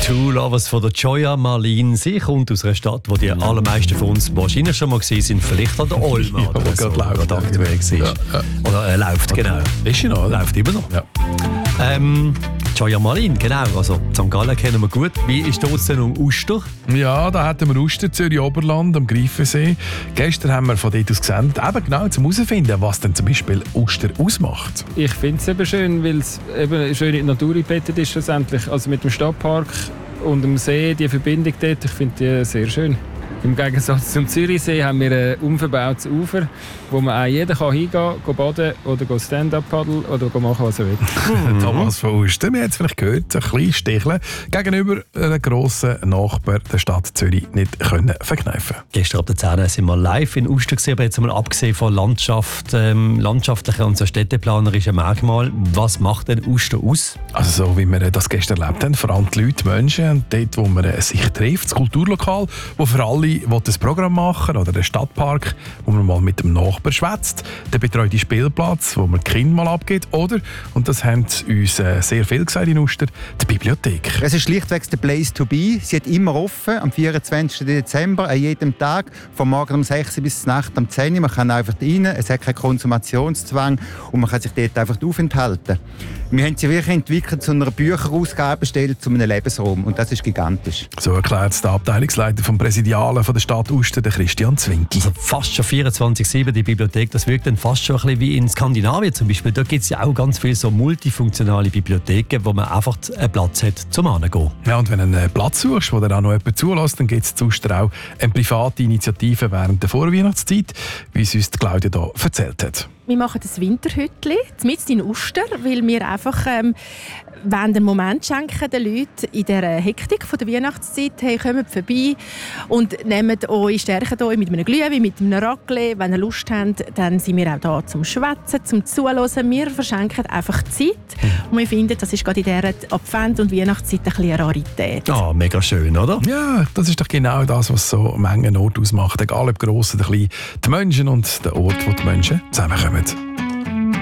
Two Lovers von der Joya Marlin. Sie kommt aus einer Stadt, wo die allermeisten von uns wahrscheinlich schon mal gesehen sind. Vielleicht an der Olma. Ja, oder so, gerade läuft unterwegs ist. Ja. Oder läuft, genau. Ist sie noch? Läuft immer noch. Ja. Joya Marlin, genau. Also St. Gallen kennen wir gut. Wie ist es denn um Uster? Ja, da hatten wir Uster, Zürich-Oberland, am Greifensee. Gestern haben wir von dort aus gesendet, eben genau zum herausfinden, was denn zum Beispiel Uster ausmacht. Ich finde es eben schön, weil es eben schön in die Natur eingebettet ist schlussendlich. Also mit dem Stadtpark und dem See, die Verbindung dort, ich finde die sehr schön. Im Gegensatz zum Zürichsee haben wir ein unverbautes Ufer, wo man auch jeder hingehen kann, baden oder Stand-up paddeln oder machen, was er will. Thomas von Uster, wir haben es vielleicht gehört, ein bisschen sticheln, gegenüber einem grossen Nachbar der Stadt Zürich nicht können verkneifen. Gestern ab der 10 sind wir live in Uster gewesen, aber jetzt mal abgesehen von landschaftlichen und so städteplanerischen Merkmalen. Was macht denn Uster aus? Also so wie wir das gestern erlebt haben, vor allem die Leute, die Menschen, und dort, wo man sich trifft, das Kulturlokal, wo für alle das Programm machen oder der Stadtpark, wo man mal mit dem Nachbarn schwätzt, der betreute Spielplatz, wo man die Kinder mal abgeht, oder, und das haben uns sehr viel gesagt in Uster, die Bibliothek. Es ist schlichtweg der Place to be. Sie hat immer offen, am 24. Dezember, an jedem Tag, vom Morgen um 6 bis zur Nacht um 10 Uhr. Man kann einfach rein, es hat keinen Konsumationszwang und man kann sich dort einfach aufenthalten. Wir haben sie wirklich entwickelt zu einer Bücherausgabestelle, zu einem Lebensraum, und das ist gigantisch. So erklärt es der Abteilungsleiter vom Präsidialen von der Stadt Uster, der Christian Zwinki. Also fast schon 24/7 die Bibliothek, das wirkt dann fast schon ein bisschen wie in Skandinavien zum Beispiel. Da gibt es ja auch ganz viele so multifunktionale Bibliotheken, wo man einfach einen Platz hat zum Hingehen. Ja, und wenn du einen Platz suchst, wo dir auch noch jemand zulässt, dann gibt es zu Uster auch eine private Initiative während der Vorweihnachtszeit, wie es uns Claudia hier erzählt hat. Wir machen das Winterhütli, mitten in Uster, weil wir einfach wollen den Moment schenken den Leuten in dieser Hektik von der Weihnachtszeit. Hey, kommt vorbei und nehmt euch, stärken euch mit einem Glühwein, mit einem Raclette. Wenn ihr Lust habt, dann sind wir auch da zum Schwätzen, zum Zuhören. Wir verschenken einfach Zeit. Und wir finden, das ist gerade in dieser Advent- und Weihnachtszeit ein bisschen eine Rarität. Ah, mega schön, oder? Ja, das ist doch genau das, was so Mengen Ort ausmacht. Egal ob gross oder klein, die Menschen und der Ort, wo die Menschen zusammenkommen.